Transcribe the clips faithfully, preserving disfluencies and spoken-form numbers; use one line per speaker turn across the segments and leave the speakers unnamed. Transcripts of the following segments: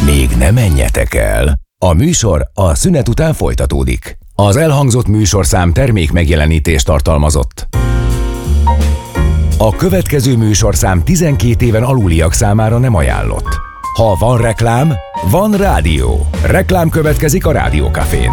Még ne menjetek el! A műsor a szünet után folytatódik. Az elhangzott műsorszám termék megjelenítést tartalmazott. A következő műsorszám tizenkét éven aluliak számára nem ajánlott. Ha van reklám, van rádió. Reklám következik a Rádiókafén.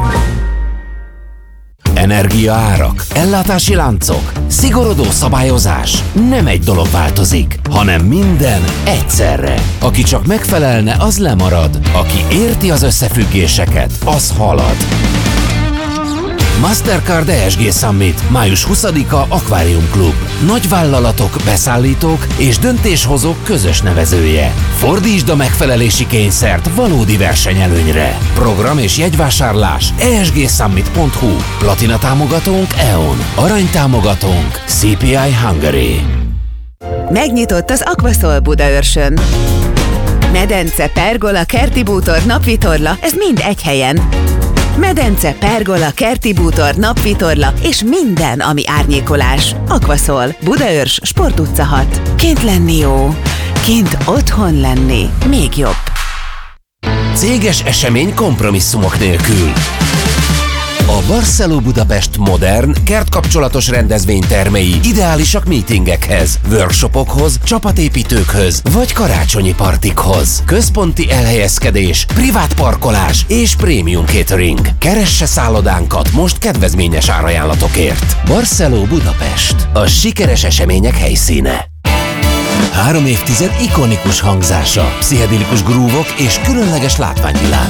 Energiaárak, ellátási láncok, szigorodó szabályozás. Nem egy dolog változik, hanem minden egyszerre. Aki csak megfelelne, az lemarad. Aki érti az összefüggéseket, az halad. Mastercard e es gé Summit, május huszadika, Aquarium Club. Nagyvállalatok, beszállítók és döntéshozók közös nevezője. Fordítsd a megfelelési kényszert valódi versenyelőnyre. Program és jegyvásárlás e es gé summit pont hu. Platina támogatónk é o en. Arany támogatónk cé pé i Hungary.
Megnyitott az Aquasol Budaörsön. Medence, pergola, kerti bútor, napvitorla, ez mind egy helyen. Medence, pergola, kerti bútor, napvitorla és minden, ami árnyékolás. Aquasol, Budaörs, Sport utca hat. Kint lenni jó, kint otthon lenni még jobb.
Céges esemény kompromisszumok nélkül. A Barceló Budapest modern, kertkapcsolatos rendezvénytermei ideálisak meetingekhez, workshopokhoz, csapatépítőkhöz vagy karácsonyi partikhoz. Központi elhelyezkedés, privát parkolás és prémium catering. Keresse szállodánkat most kedvezményes árajánlatokért. Barceló Budapest, a sikeres események helyszíne. Három évtized ikonikus hangzása, pszichedelikus grúvok és különleges látványvilág.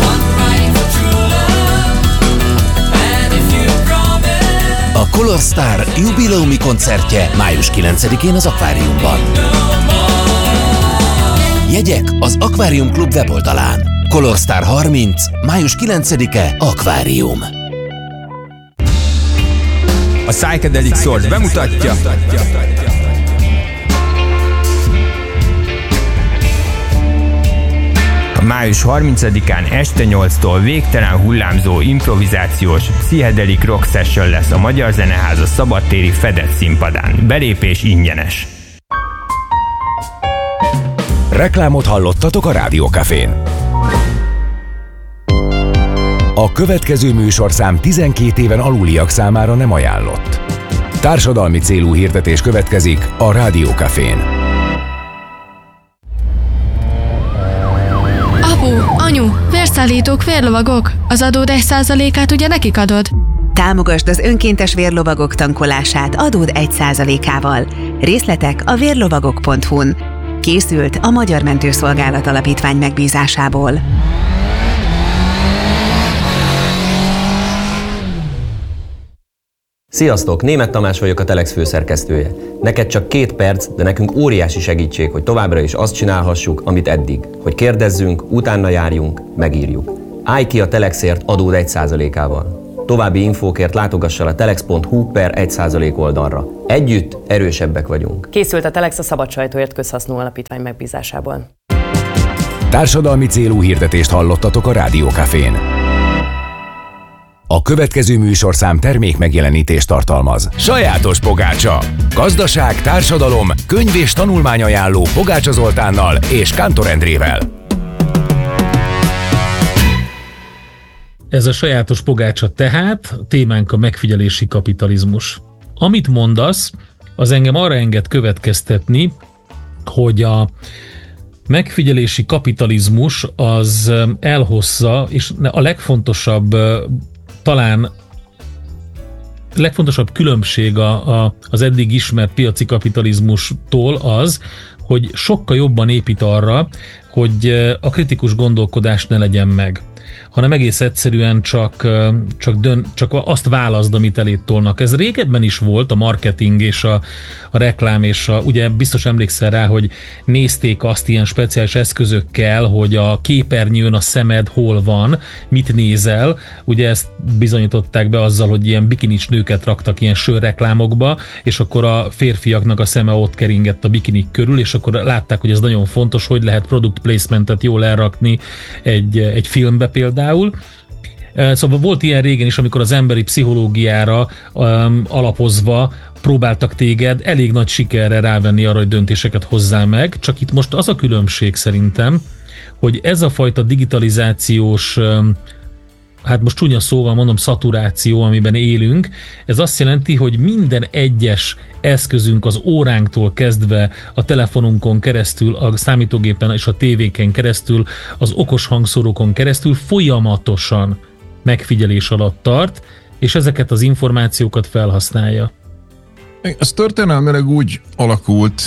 A Color Star jubileumi koncertje május kilencedikén az Aquariumban. Jegyek az Aquarium Club weboldalán. Color Star harminc, május kilencedike, Aquarium.
A Psychedelic Source bemutatja. Május harmincadikán este nyolctól végtelen hullámzó improvizációs Psychedelic Rock Session lesz a Magyar Zeneháza szabadtéri fedett színpadán. Belépés ingyenes.
Reklámot hallottatok a Rádiókafén. A következő műsorszám tizenkét éven aluliak számára nem ajánlott. Társadalmi célú hirdetés következik a Rádiókafén.
Anyu, vérszállítók, vérlovagok. Az adód egy százalékát ugye nekik adod?
Támogasd az önkéntes vérlovagok tankolását adód egy százalékával. Részletek a vérlovagok pont hu-n. Készült a Magyar Mentőszolgálat Alapítvány megbízásából.
Sziasztok! Németh Tamás vagyok, a Telex főszerkesztője. Neked csak két perc, de nekünk óriási segítség, hogy továbbra is azt csinálhassuk, amit eddig. Hogy kérdezzünk, utána járjunk, megírjuk. Állj ki a Telexért adód egy százalékával. További infókért látogass el a telex pont hu per egy százalék oldalra. Együtt erősebbek vagyunk.
Készült a Telex a Szabad Sajtóért Közhasznú Alapítvány megbízásából.
Társadalmi célú hirdetést hallottatok a Rádiókafén. A következő műsorszám termék megjelenítést tartalmaz. Sajátos pogácsa. Gazdaság, társadalom, könyv és tanulmányajánló Pogácsa Zoltánnal és Kántor Endrével.
Ez a sajátos pogácsa tehát, a témánk a megfigyelési kapitalizmus. Amit mondasz, az engem arra enged következtetni, hogy a megfigyelési kapitalizmus az elhozza, és a legfontosabb talán legfontosabb különbség a, a, az eddig ismert piaci kapitalizmustól az, hogy sokkal jobban épít arra, hogy a kritikus gondolkodás ne legyen meg, hanem egész egyszerűen csak, csak, dön, csak azt válaszd, amit elét tolnak. Ez régebben is volt, a marketing és a, a reklám, és a, ugye biztos emlékszel rá, hogy nézték azt ilyen speciális eszközökkel, hogy a képernyőn a szemed hol van, mit nézel. Ugye ezt bizonyították be azzal, hogy ilyen bikinis nőket raktak ilyen sörreklámokba, és akkor a férfiaknak a szeme ott keringett a bikinik körül, és akkor látták, hogy ez nagyon fontos, hogy lehet product placementet jól elrakni egy, egy filmbe például. Szóval volt ilyen régen is, amikor az emberi pszichológiára um, alapozva próbáltak téged elég nagy sikerre rávenni arra, hogy döntéseket hozzál meg, csak itt most az a különbség szerintem, hogy ez a fajta digitalizációs, hát most csúnya szóval mondom, szaturáció, amiben élünk, ez azt jelenti, hogy minden egyes eszközünk az óránktól kezdve, a telefonunkon keresztül, a számítógépen és a tévéken keresztül, az okos hangszórókon keresztül folyamatosan megfigyelés alatt tart, és ezeket az információkat felhasználja.
Ez történelmileg úgy alakult,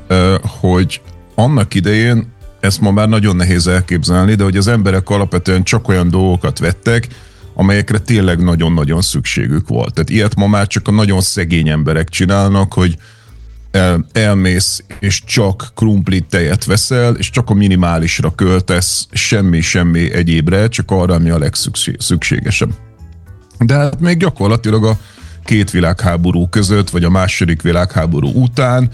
hogy annak idején, ezt ma már nagyon nehéz elképzelni, de hogy az emberek alapvetően csak olyan dolgokat vettek, amelyekre tényleg nagyon-nagyon szükségük volt. Tehát ilyet ma már csak a nagyon szegény emberek csinálnak, hogy el, elmész és csak krumplit tejet veszel, és csak a minimálisra költesz, semmi-semmi egyébre, csak arra, ami a legszükségesebb. De hát még gyakorlatilag a két világháború között, vagy a második világháború után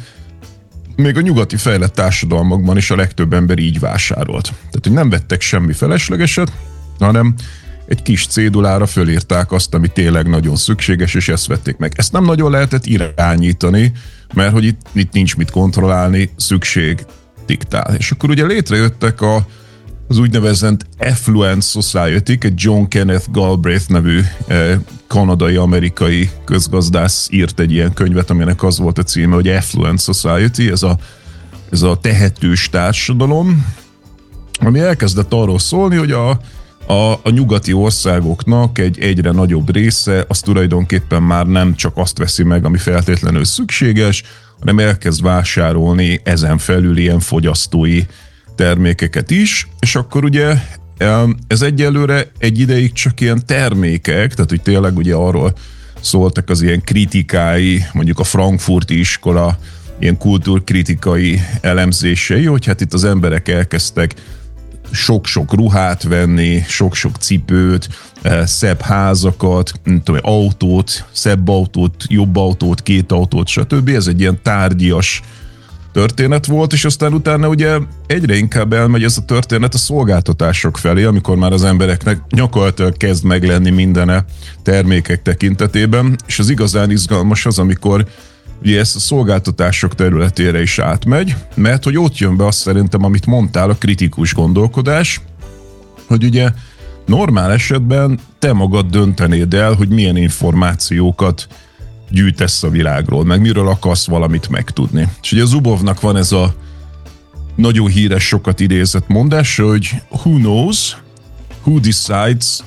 még a nyugati fejlett társadalmakban is a legtöbb ember így vásárolt. Tehát, hogy nem vettek semmi feleslegeset, hanem egy kis cédulára fölírták azt, ami tényleg nagyon szükséges, és ezt vették meg. Ezt nem nagyon lehetett irányítani, mert hogy itt, itt nincs mit kontrollálni, szükség diktál. És akkor ugye létrejöttek a, az úgynevezett Affluent Society, egy John Kenneth Galbraith nevű eh, kanadai-amerikai közgazdász írt egy ilyen könyvet, aminek az volt a címe, hogy Affluent Society, ez a, ez a tehetős társadalom, ami elkezdett arról szólni, hogy a, a, a nyugati országoknak egy egyre nagyobb része az tulajdonképpen már nem csak azt veszi meg, ami feltétlenül szükséges, hanem elkezd vásárolni ezen felül ilyen fogyasztói termékeket is, és akkor ugye ez egyelőre egy ideig csak ilyen termékek, tehát hogy tényleg ugye arról szóltak az ilyen kritikái, mondjuk a frankfurti iskola ilyen kultúrkritikai elemzései, hogy hát itt az emberek elkezdtek sok-sok ruhát venni, sok-sok cipőt, szebb házakat, nem tudom, autót, szebb autót, jobb autót, két autót, stb. Ez egy ilyen tárgyias történet volt, és aztán utána ugye egyre inkább elmegy ez a történet a szolgáltatások felé, amikor már az embereknek gyakorlatilag kezd meglenni mindene termékek tekintetében, és az igazán izgalmas az, amikor ugye ezt a szolgáltatások területére is átmegy, mert hogy ott jön be azt szerintem, amit mondtál, a kritikus gondolkodás, hogy ugye normál esetben te magad döntenéd el, hogy milyen információkat gyűjtesz a világról, meg miről akarsz valamit megtudni. És ugye Zubovnak van ez a nagyon híres, sokat idézett mondása, hogy who knows, who decides,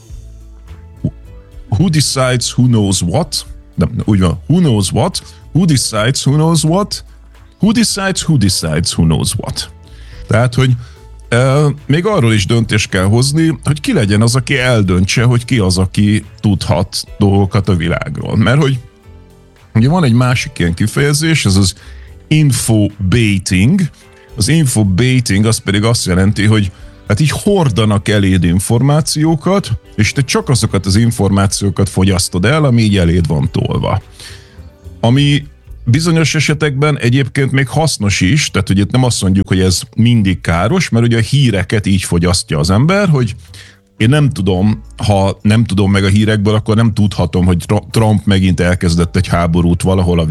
who decides, who knows what, nem, úgy van, who knows what, who decides, who knows what, who decides, who decides, who knows what. Tehát, hogy e, még arról is döntést kell hozni, hogy ki legyen az, aki eldöntse, hogy ki az, aki tudhat dolgokat a világról. Mert hogy ugye van egy másik ilyen kifejezés, ez az infobaiting. Az infobaiting az pedig azt jelenti, hogy hát így hordanak eléd információkat, és te csak azokat az információkat fogyasztod el, ami így eléd van tolva. Ami bizonyos esetekben egyébként még hasznos is, tehát ugye nem azt mondjuk, hogy ez mindig káros, mert ugye a híreket így fogyasztja az ember, hogy én nem tudom, ha nem tudom meg a hírekből, akkor nem tudhatom, hogy Trump megint elkezdett egy háborút valahol a